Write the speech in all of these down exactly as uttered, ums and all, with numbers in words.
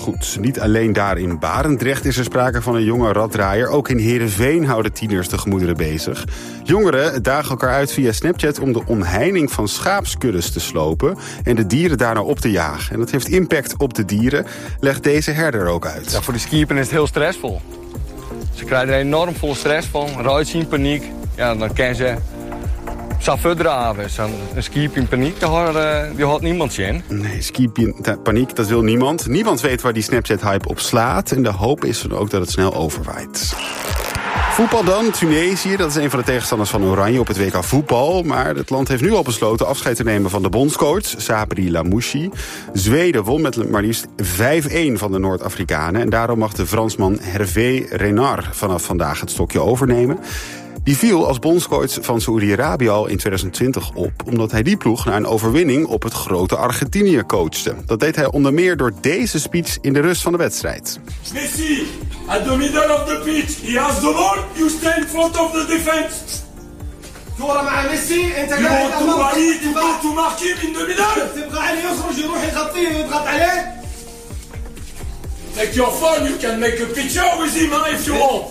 Goed, niet alleen daar in Barendrecht is er sprake van een jonge raddraaier. Ook in Heerenveen houden tieners de gemoederen bezig. Jongeren dagen elkaar uit via Snapchat om de omheining van schaapskuddes te slopen en de dieren daarna op te jagen. En dat heeft impact op de dieren, legt deze herder ook uit. Ja, voor de skiepen is het heel stressvol. Ze krijgen er enorm veel stress van, ruit in paniek. Ja, dan kan ze... Zo verder af. Een skiep in paniek, daar had, die had niemand zin. Nee, skiep in paniek, dat wil niemand. Niemand weet waar die Snapchat-hype op slaat. En de hoop is dan ook dat het snel overwaait. Voetbal dan, Tunesië. Dat is een van de tegenstanders van Oranje op het W K voetbal. Maar het land heeft nu al besloten afscheid te nemen van de bondscoach, Sabri Lamouchi. Zweden won met maar liefst vijf-een van de Noord-Afrikanen. En daarom mag de Fransman Hervé Renard vanaf vandaag het stokje overnemen. Die viel als bondscoach van Saoedi-Arabië al in twintig twintig op, omdat hij die ploeg naar een overwinning op het grote Argentinië coachte. Dat deed hij onder meer door deze speech in de rust van de wedstrijd. Messi, at the middle of the pitch, he has the ball, you stay in front of the defense. كورة مع ميسي انت You want to mark, you want to mark him in the middle. تبغى عليه يخرج يروح يغطيه ويضغط عليه. Take your phone, you can make a picture with him if you want.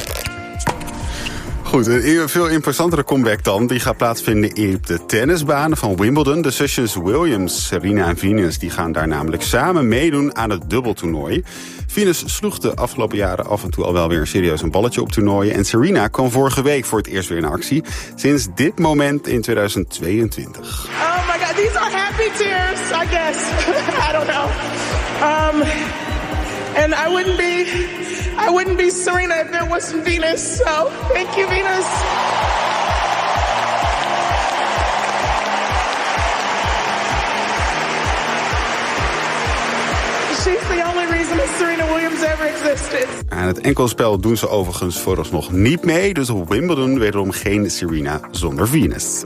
Goed, een veel imposantere comeback dan. Die gaat plaatsvinden in de tennisbanen van Wimbledon. De zusjes Williams, Serena en Venus, die gaan daar namelijk samen meedoen aan het dubbeltoernooi. Venus sloeg de afgelopen jaren af en toe al wel weer serieus een balletje op toernooien. En Serena kwam vorige week voor het eerst weer in actie. Sinds dit moment in twintig tweeëntwintig. Oh my god, these are happy tears, I guess. I don't know. Um, and I wouldn't be... I wouldn't be Serena if there wasn't Venus, so thank you, Venus. She's the only reason that Serena Williams ever existed. Aan het enkelspel doen ze overigens vooralsnog niet mee, dus op Wimbledon wederom geen Serena zonder Venus.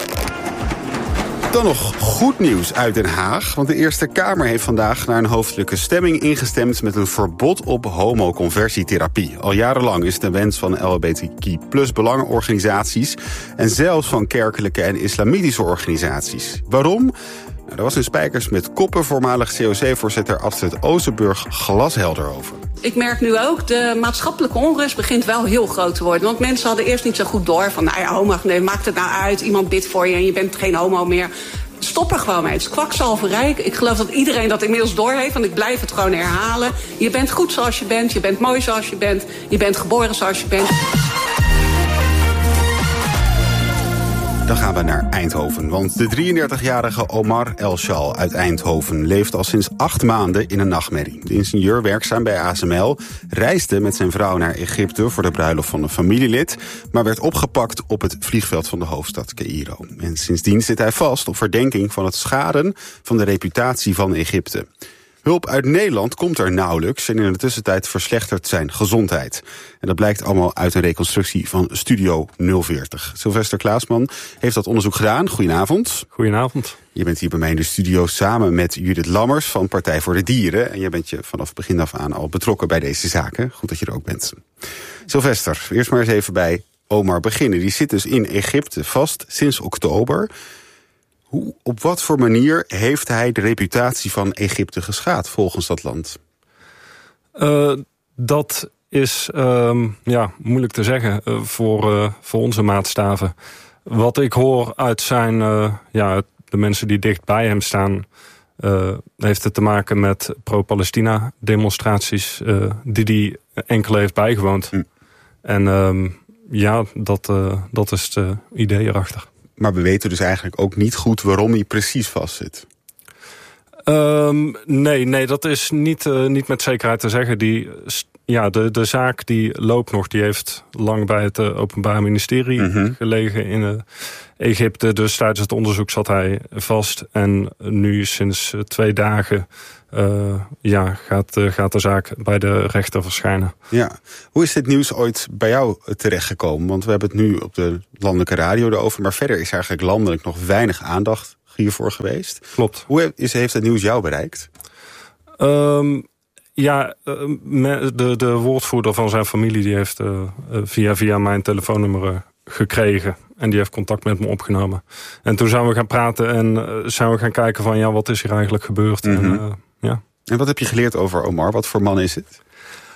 Dan nog goed nieuws uit Den Haag. Want de Eerste Kamer heeft vandaag naar een hoofdelijke stemming ingestemd met een verbod op homoconversietherapie. Al jarenlang is het een wens van L H B T Q plus belangenorganisaties en zelfs van kerkelijke en islamitische organisaties. Waarom? Nou, er was in Spijkers met Koppen voormalig C O C-voorzitter Astrid Oosterburg glashelder over. Ik merk nu ook, de maatschappelijke onrust begint wel heel groot te worden. Want mensen hadden eerst niet zo goed door van, nou ja, homo, nee, maakt het nou uit, iemand bidt voor je en je bent geen homo meer. Stop er gewoon mee. Het is kwakzalverij. Ik geloof dat iedereen dat inmiddels doorheeft, want ik blijf het gewoon herhalen. Je bent goed zoals je bent, je bent mooi zoals je bent, je bent geboren zoals je bent. Dan gaan we naar Eindhoven, want de drieëndertigjarige Omar El Shal uit Eindhoven leeft al sinds acht maanden in een nachtmerrie. De ingenieur, werkzaam bij A S M L, reisde met zijn vrouw naar Egypte voor de bruiloft van een familielid, maar werd opgepakt op het vliegveld van de hoofdstad Caïro. En sindsdien zit hij vast op verdenking van het schaden van de reputatie van Egypte. Hulp uit Nederland komt er nauwelijks en in de tussentijd verslechtert zijn gezondheid. En dat blijkt allemaal uit een reconstructie van Studio nul veertig. Sylvester Klaasman heeft dat onderzoek gedaan. Goedenavond. Goedenavond. Je bent hier bij mij in de studio samen met Judith Lammers van Partij voor de Dieren. En jij bent je vanaf begin af aan al betrokken bij deze zaken. Goed dat je er ook bent. Sylvester, eerst maar eens even bij Omar beginnen. Die zit dus in Egypte vast sinds oktober. Hoe, op wat voor manier heeft hij de reputatie van Egypte geschaad volgens dat land? Uh, dat is uh, ja, moeilijk te zeggen uh, voor, uh, voor onze maatstaven. Wat ik hoor uit zijn, uh, ja, de mensen die dicht bij hem staan, Uh, heeft het te maken met pro-Palestina demonstraties uh, die hij enkele heeft bijgewoond. Hm. En uh, ja, dat, uh, dat is het uh, idee erachter. Maar we weten dus eigenlijk ook niet goed waarom hij precies vastzit. Um, nee, nee, dat is niet, uh, niet met zekerheid te zeggen. Die, ja, de, de zaak die loopt nog. Die heeft lang bij het uh, Openbaar Ministerie mm-hmm. gelegen in uh, Egypte. Dus tijdens het onderzoek zat hij vast. En nu sinds uh, twee dagen uh, ja, gaat, uh, gaat de zaak bij de rechter verschijnen. Ja. Hoe is dit nieuws ooit bij jou terechtgekomen? Want we hebben het nu op de landelijke radio erover. Maar verder is eigenlijk landelijk nog weinig aandacht hiervoor geweest. Klopt. Hoe is, heeft het nieuws jou bereikt? Um, ja, de, de woordvoerder van zijn familie die heeft uh, via, via mijn telefoonnummer uh, gekregen. En die heeft contact met me opgenomen. En toen zijn we gaan praten en uh, zijn we gaan kijken van ja, wat is hier eigenlijk gebeurd? Mm-hmm. En, uh, ja. En wat heb je geleerd over Omar? Wat voor man is het?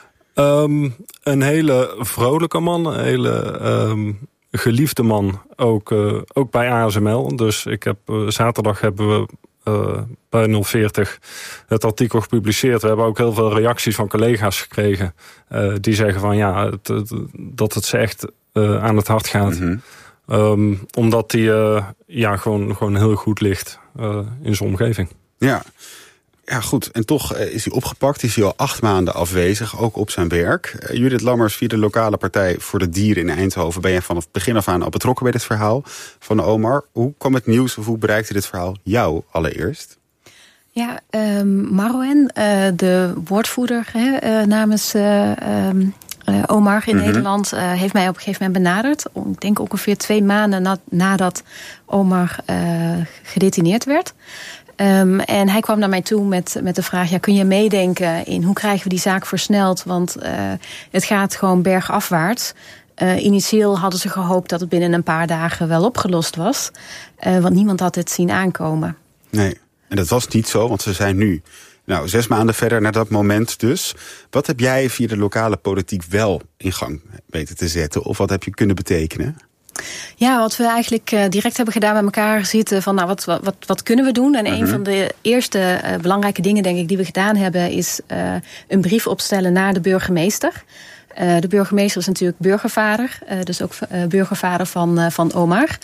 Um, een hele vrolijke man, een hele um, geliefde man, ook, uh, ook bij A S M L. Dus ik heb, uh, zaterdag hebben we uh, bij nul veertig het artikel gepubliceerd. We hebben ook heel veel reacties van collega's gekregen. Uh, die zeggen van ja, het, het, dat het ze echt uh, aan het hart gaat. Mm-hmm. Um, omdat hij uh, ja, gewoon, gewoon heel goed ligt uh, in zijn omgeving. Ja. Ja, goed. En toch is hij opgepakt, is hij al acht maanden afwezig, ook op zijn werk. Uh, Judith Lammers, via de lokale Partij voor de Dieren in Eindhoven, ben je vanaf het begin af aan al betrokken bij dit verhaal van Omar. Hoe kwam het nieuws of hoe bereikte dit verhaal jou allereerst? Ja, um, Marouane, uh, de woordvoerder hè, uh, namens uh, um, uh, Omar in mm-hmm. Nederland, uh, heeft mij op een gegeven moment benaderd. Ik denk ongeveer twee maanden na, nadat Omar uh, gedetineerd werd. Um, en hij kwam naar mij toe met, met de vraag, ja, kun je meedenken in hoe krijgen we die zaak versneld? Want uh, het gaat gewoon bergafwaarts. Uh, initieel hadden ze gehoopt dat het binnen een paar dagen wel opgelost was. Uh, want niemand had het zien aankomen. Nee, en dat was niet zo, want ze zijn nu nou, zes maanden verder naar dat moment dus. Wat heb jij via de lokale politiek wel in gang weten te zetten? Of wat heb je kunnen betekenen? Ja, wat we eigenlijk uh, direct hebben gedaan met elkaar zitten van nou, wat, wat, wat kunnen we doen? En mm-hmm. een van de eerste uh, belangrijke dingen, denk ik, die we gedaan hebben, is uh, een brief opstellen naar de burgemeester. Uh, de burgemeester is natuurlijk burgervader, uh, dus ook uh, burgervader van, uh, van Omar.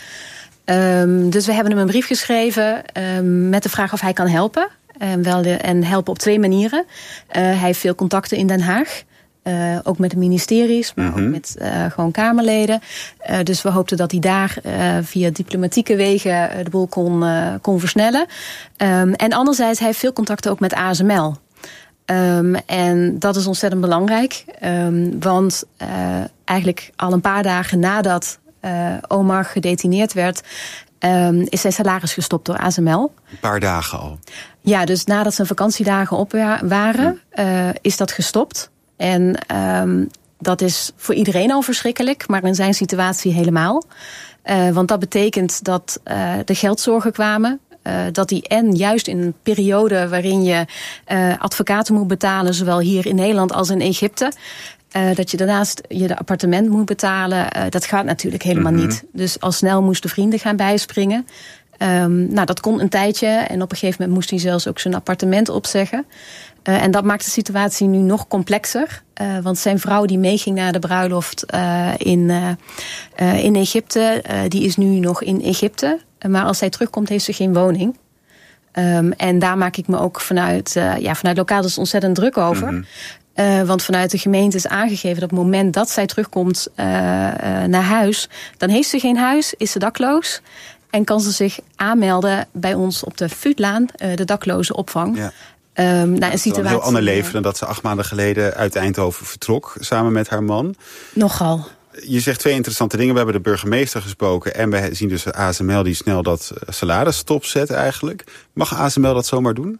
Um, dus we hebben hem een brief geschreven um, met de vraag of hij kan helpen. En, wel de, en helpen op twee manieren. Uh, hij heeft veel contacten in Den Haag. Uh, ook met de ministeries, maar mm-hmm. ook met uh, gewoon Kamerleden. Uh, dus we hoopten dat hij daar uh, via diplomatieke wegen uh, de boel kon, uh, kon versnellen. Um, en anderzijds, hij heeft veel contacten ook met A S M L. Um, en dat is ontzettend belangrijk. Um, want uh, eigenlijk al een paar dagen nadat uh, Omar gedetineerd werd, Um, is zijn salaris gestopt door A S M L. Een paar dagen al? Ja, dus nadat zijn vakantiedagen op waren, uh, is dat gestopt. En um, dat is voor iedereen al verschrikkelijk, maar in zijn situatie helemaal. Uh, want dat betekent dat uh, de geldzorgen kwamen. Uh, dat hij en juist in een periode waarin je uh, advocaten moet betalen, zowel hier in Nederland als in Egypte, Uh, dat je daarnaast je de appartement moet betalen. Uh, dat gaat natuurlijk helemaal mm-hmm. niet. Dus al snel moesten vrienden gaan bijspringen. Um, nou, dat kon een tijdje. En op een gegeven moment moest hij zelfs ook zijn appartement opzeggen. Uh, en dat maakt de situatie nu nog complexer. Uh, want zijn vrouw die meeging naar de bruiloft uh, in, uh, uh, in Egypte, uh, die is nu nog in Egypte. Uh, maar als zij terugkomt, heeft ze geen woning. Um, en daar maak ik me ook vanuit, uh, ja, vanuit lokaal dus ontzettend druk over. Mm-hmm. Uh, want vanuit de gemeente is aangegeven dat op het moment dat zij terugkomt uh, uh, naar huis, dan heeft ze geen huis, is ze dakloos en kan ze zich aanmelden bij ons op de Fuutlaan, uh, de dakloze opvang. Ja. Um, nou, een situatie, een heel ander leven dan dat ze acht maanden geleden uit Eindhoven vertrok, samen met haar man. Nogal. Je zegt twee interessante dingen. We hebben de burgemeester gesproken en we zien dus A S M L die snel dat salaris stopzet eigenlijk. Mag A S M L dat zomaar doen?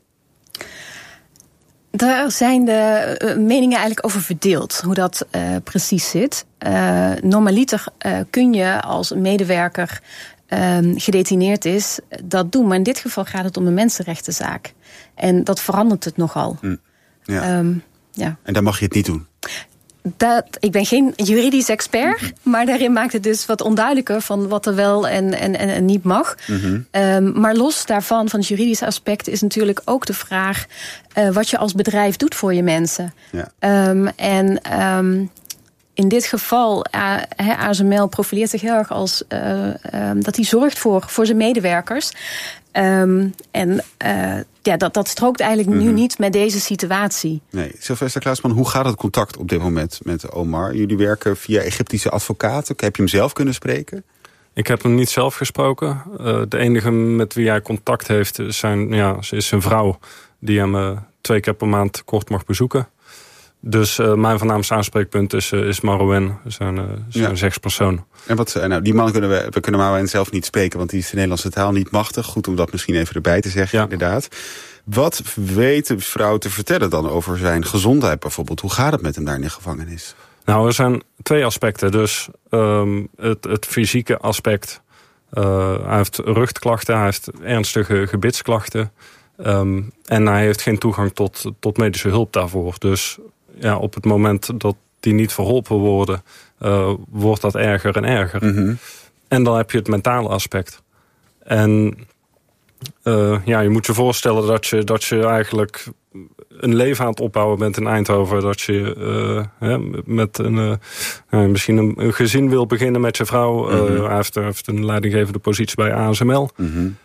Daar zijn de uh, meningen eigenlijk over verdeeld, hoe dat uh, precies zit. Uh, normaliter uh, kun je als een medewerker um, gedetineerd is, dat doen. Maar in dit geval gaat het om een mensenrechtenzaak. En dat verandert het nogal. Mm, ja. Um, ja. En dan mag je het niet doen? Dat, ik ben geen juridisch expert, mm-hmm. maar daarin maakt het dus wat onduidelijker van wat er wel en, en, en, en niet mag. Mm-hmm. Um, maar los daarvan, van het juridische aspect, is natuurlijk ook de vraag uh, wat je als bedrijf doet voor je mensen. Ja. Um, en um, in dit geval, uh, A S M L profileert zich heel erg als uh, um, dat hij zorgt voor, voor zijn medewerkers. Um, en uh, ja, dat, dat strookt eigenlijk mm-hmm. nu niet met deze situatie. Nee, Sylvester Klaasman, hoe gaat het contact op dit moment met Omar? Jullie werken via Egyptische advocaten. Heb je hem zelf kunnen spreken? Ik heb hem niet zelf gesproken. Uh, de enige met wie hij contact heeft zijn, ja, is zijn vrouw, die hem uh, twee keer per maand kort mag bezoeken. Dus uh, mijn voornaamste aanspreekpunt is, uh, is Marouane, zijn, uh, zijn ja. zegspersoon. En wat, nou, die man kunnen we, we kunnen Marouane zelf niet spreken, want die is de Nederlandse taal niet machtig. Goed om dat misschien even erbij te zeggen, ja. inderdaad. Wat weet de vrouw te vertellen dan over zijn gezondheid bijvoorbeeld? Hoe gaat het met hem daar in de gevangenis? Nou, er zijn twee aspecten. Dus um, het, het fysieke aspect. Uh, hij heeft rugklachten, hij heeft ernstige gebitsklachten. Um, en hij heeft geen toegang tot, tot medische hulp daarvoor. Dus ja, op het moment dat die niet verholpen worden, uh, wordt dat erger en erger. Mm-hmm. En dan heb je het mentale aspect. En uh, ja, je moet je voorstellen dat je, dat je eigenlijk een leven aan het opbouwen bent in Eindhoven. Dat je uh, hè, met een, uh, misschien een, een gezin wil beginnen met je vrouw. Uh, mm-hmm. Hij heeft, heeft een leidinggevende positie bij A S M L. Mm-hmm.